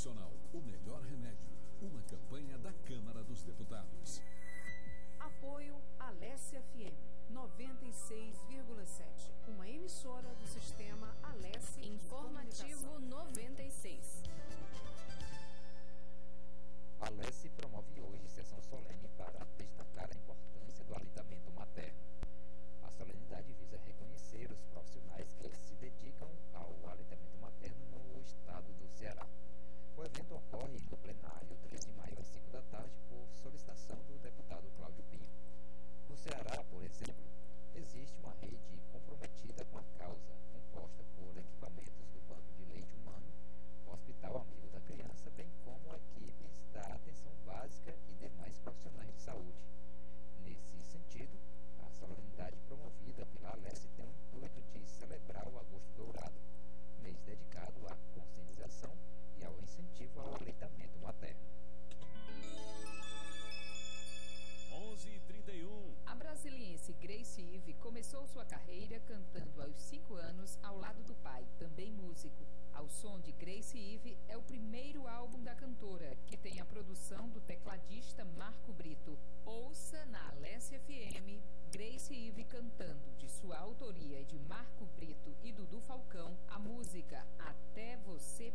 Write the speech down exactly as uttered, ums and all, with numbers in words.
Nacional, o melhor remédio. Uma campanha da Câmara dos Deputados. Apoio Alesse F M noventa e seis vírgula sete, uma emissora do sistema Alesse Informativo noventa e seis. A Alesse promove hoje sessão solene para destacar a importância do aleitamento materno. A solenidade visa reconhecer os profissionais que se dedicam ao aleitamento materno no estado do Ceará. O evento ocorre no plenário três de maio às cinco da tarde por solicitação do deputado Cláudio Pinho. No Ceará, por exemplo, existe uma rede comprometida com a causa, composta por equipamentos do Banco de Leite Humano, Hospital Amigo da Criança, bem como equipes da atenção básica e demais profissionais de saúde. Nesse sentido, a solenidade promovida pela Alesse tem o intuito de celebrar o Agosto Dourado, mês dedicado à conscientização e ao incentivo ao aleitamento materno. onze e trinta e um. A brasiliense Grace Ive começou sua carreira cantando aos cinco anos ao lado do pai, também músico. Ao Som de Grace Ive é o primeiro álbum da cantora, que tem a produção do tecladista Marco Brito. Ouça na Alesse F M Grace Ive cantando, de sua autoria e de Marco Brito e Dudu Falcão, a música Até Você